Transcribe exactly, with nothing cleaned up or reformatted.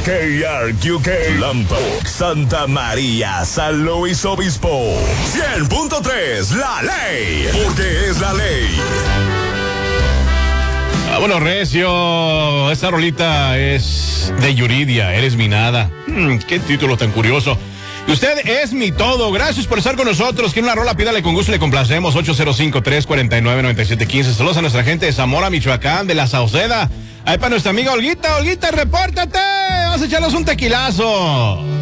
K R Q K, Lambok, Santa María, San Luis Obispo. cien punto tres, la ley, porque es la ley. Ah, bueno, Recio, esta rolita es de Yuridia, eres mi nada. Hmm, qué título tan curioso. Y usted es mi todo. Gracias por estar con nosotros. ¿Quiere una rola? Pídale con gusto y le complacemos. ocho cero cinco, tres cuatro nueve, nueve siete uno cinco. Saludos a nuestra gente de Zamora, Michoacán, de La Sauceda. Ahí para nuestra amiga Olguita. Olguita, repórtate. Vamos a echarnos un tequilazo.